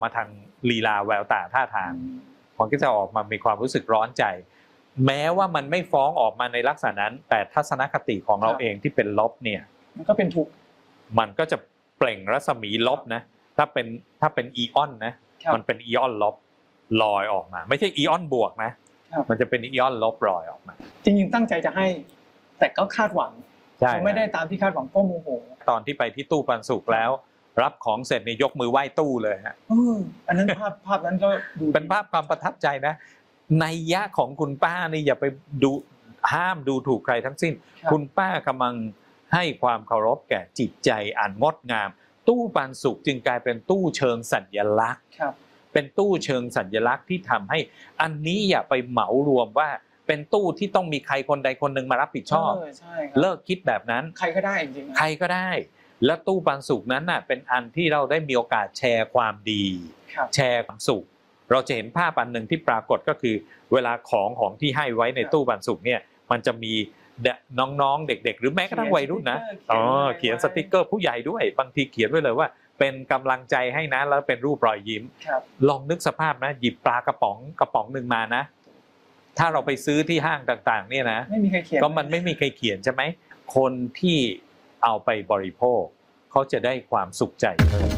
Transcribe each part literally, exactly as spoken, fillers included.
มาทางลีลาแววตาท่าทางมันก็จะออกมามีความรู้สึกร้อนใจแม้ว่ามันไม่ฟ้องออกมาในลักษณะนั้นแต่ทัศนคติของเราเองที่เป็นลบเนี่ยมันก็เป็นทุกข์มันก็จะเปล่งรัศมีลบนะถ้าเป็นถ้าเป็นอีออนนะมันเป็นอีออนลบลอยออกมาไม่ใช่อีออนบวกนะมันจะเป็นอีออนลบลอยออกมาจริงๆตั้งใจจะให้แต่ก็คาดหวังไม่ได้ตามที่คาดหวังก็โมโหตอนที่ไปที่ตู้ปันสุกแล้วรับของเสร็จนี่ยกมือไหว้ตู้เลยฮะอันนั้นภาพภาพนั้นก็ดูเป็นภาพความประทับใจนะนัยยะของคุณป้านี่อย่าไปดูห้ามดูถูกใครทั้งสิ้นคุณป้ากำลังให้ความเคารพแก่จิตใจอันงดงามตู้ปันสุกจึงกลายเป็นตู้เชิงสัญลักษณ์เป็นตู้เชิงสัญลักษณ์ที่ทำให้อันนี้อย่าไปเหมารวมว่าเป็นตู้ที่ต้องมีใครคนใดคนหนึ่งมารับผิดชอบเลิกคิดแบบนั้นใครก็ได้จริงๆใครก็ได้และตู้ปันสุกนั้นน่ะเป็นอันที่เราได้มีโอกาสแชร์ความดีแชร์ความสุขเราจะเห็นภาพอันหนึ่งที่ปรากฏก็คือเวลาของของที่ให้ไว้ในตู้ปันสุกเนี่ยมันจะมีน้องๆเด็กๆหรือแม้กระทั่งวัยรุ่นนะอ๋อเขียนสติ๊กเกอร์ผู้ใหญ่ด้วยบางทีเขียนไว้เลยว่าเป็นกำลังใจให้นะแล้วเป็นรูปรอยยิ้มลองนึกสภาพนะหยิบปลากระป๋องกระป๋องหนึ่งมานะถ้าเราไปซื้อที่ห้างต่างๆเนี่ยนะไม่มีใครเขียนก็มันไม่มีใครเขียนใช่ไหมคนที่เอาไปบริโภคเขาจะได้ความสุขใจเพิ่ม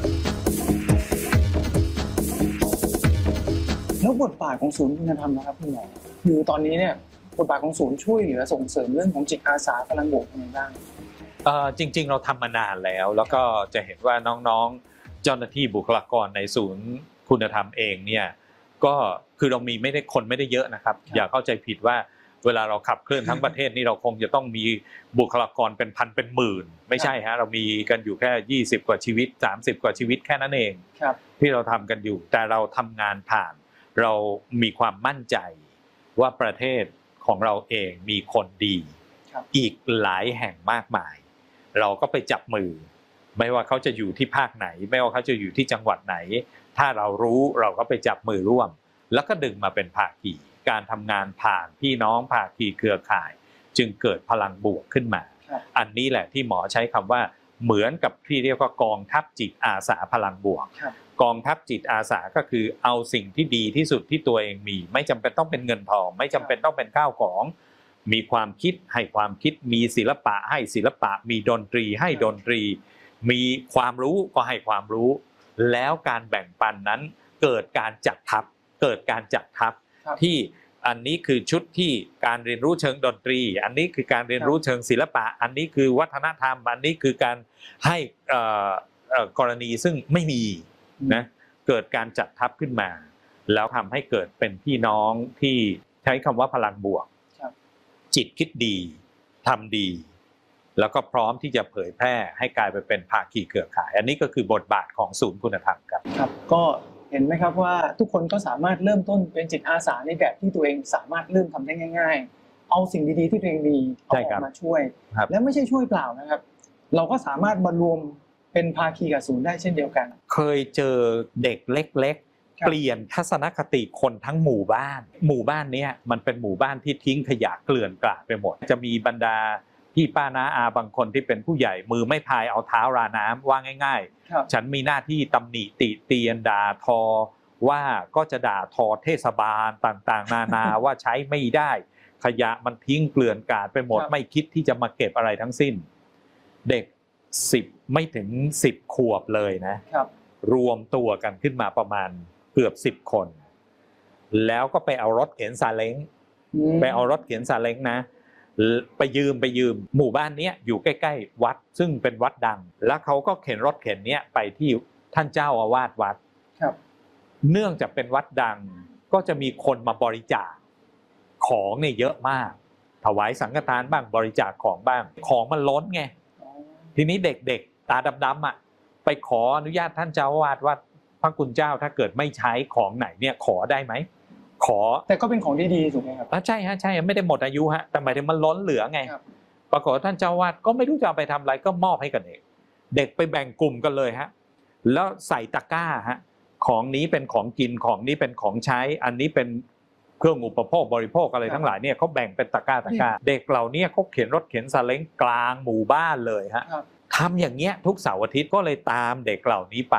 แล้วบทบาทของศูนย์คุณธรรมนะครับคุณหมอคือตอนนี้เนี่ยบทบาทของศูนย์ช่วยเหลือส่งเสริมเรื่องของจิตอาสาพลังบวกยังไงบ้างเอ่อจริงๆเราทำมานานแล้วแล้วก็จะเห็นว่าน้องๆเจ้าหน้าที่บุคลากรในศูนย์คุณธรรมเองเนี่ยก็คือเรามีไม่ได้คนไม่ได้เยอะนะครับอย่าเข้าใจผิดว่าเวลาเราขับเคลื่อนทั้งประเทศนี่เราคงจะต้องมีบุคลากรเป็นพันเป็นหมื่นไม่ใช่ฮะเรามีกันอยู่แค่ยี่สิบกว่าชีวิตสามสิบกว่าชีวิตแค่นั้นเองที่เราทำกันอยู่แต่เราทำงานผ่านเรามีความมั่นใจว่าประเทศของเราเองมีคนดีอีกหลายแห่งมากมายเราก็ไปจับมือไม่ว่าเขาจะอยู่ที่ภาคไหนไม่ว่าเขาจะอยู่ที่จังหวัดไหนถ้าเรารู้เราก็ไปจับมือร่วมแล้วก็ดึงมาเป็นภาคีการทำงานผ่านพี่น้องภาคีเครือข่ายจึงเกิดพลังบวกขึ้นมาอันนี้แหละที่หมอใช้คำว่าเหมือนกับที่เรียกว่ากองทัพจิตอาสาพลังบวกกองทัพจิตอาสาก็คือเอาสิ่งที่ดีที่สุดที่ตัวเองมีไม่จำเป็นต้องเป็นเงินทองไม่จำเป็นต้องเป็นข้าวของมีความคิดให้ความคิดมีศิลปะให้ศิลปะมีดนตรีให้ดนตรีมีความรู้ก็ให้ความรู้แล้วการแบ่งปันนั้นเกิดการจัดทัพเกิดการจัดทัพที่อันนี้คือชุดที่การเรียนรู้เชิงดนตรีอันนี้คือการเรียนรู้เชิงศิลปะอันนี้คือวัฒนธรรมอันนี้คือการให้กรณีซึ่งไม่มีนะเกิดการจัดทัพขึ้นมาแล้วทำให้เกิดเป็นพี่น้องที่ใช้คำว่าพลังบวกจิตคิดดีทำดีแล้วก็พร้อมที่จะเผยแพร่ให้กลายไปเป็นภาคีเครือข่ายอันนี้ก็คือบทบาทของศูนย์คุณธรรมครับครับก็เห็นไหมครับว่าทุกคนก็สามารถเริ่มต้นเป็นจิตอาสาในแบบที่ตัวเองสามารถเริ่มทำได้ง่ายๆเอาสิ่งดีๆที่ตัวเองมีเอาออกมาช่วยและไม่ใช่ช่วยเปล่านะครับเราก็สามารถมารวมเป็นภาคีกับศูนย์ได้เช่นเดียวกันเคยเจอเด็กเล็กๆเปลี่ยนทัศนคติคนทั้งหมู่บ้านหมู่บ้านนี้มันเป็นหมู่บ้านที่ทิ้งขยะเกลื่อนกลาดไปหมดจะมีบรรดาพี่ป้าน้าอาบางคนที่เป็นผู้ใหญ่มือไม่พายเอาเท้าราน้ำว่าง่ายๆฉันมีหน้าที่ตำหนิติเตียนด่าทอว่าก็จะด่าทอเทศบาลต่างๆนานาว่าใช้ไม่ได้ขยะมันทิ้งเกลื่อนกลาดไปหมดไม่คิดที่จะมาเก็บอะไรทั้งสิ้นเด็กสิบไม่ถึงสิบขวบเลยนะรวมตัวกันขึ้นมาประมาณเกือบสิบคนแล้วก็ไปเอารถเข็นซาเล้งไปเอารถเข็นซาเล้งนะไปยืมไปยืมหมู่บ้านนี้อยู่ใกล้ๆวัดซึ่งเป็นวัดดังแล้วเขาก็เข็นรถเข็นเนี้ยไปที่ท่านเจ้าอาวาสวัดเนื่องจากเป็นวัดดังก็จะมีคนมาบริจาคของเนี่ยเยอะมากถวายสังฆทานบ้างบริจาคของบ้างของมันล้นไงทีนี้เด็กๆตาดำๆอ่ะไปขออนุญาตท่านเจ้าอาวาสวัดพระคุณเจ้าถ้าเกิดไม่ใช้ของไหนเนี่ยขอได้ไหมขอแต่ก็เป็นของดีๆถูกไหมครับใช่ฮะใช่ไม่ได้หมดอายุฮะแต่หมายถึงมันล้นเหลือไงปรากฏท่านเจ้าอาวาสก็ไม่รู้จะเอาไปทำอะไรก็มอบให้กับเด็กเด็กไปแบ่งกลุ่มกันเลยฮะแล้วใส่ตะกร้าฮะของนี้เป็นของกินของนี้เป็นของใช้อันนี้เป็นเครื่องอุปโภคบริโภคอะไรทั้งหลายเนี่ยเขาแบ่งเป็นตะกร้าตะกร้าเด็กเหล่านี้เขาเข็นรถเข็นซาเล้งกลางหมู่บ้านเลยฮะทำอย่างเงี้ยทุกเสาร์อาทิตย์ก็เลยตามเด็กเหล่านี้ไป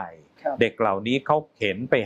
ครับเด็กเหล่านี้เขาเข็นไป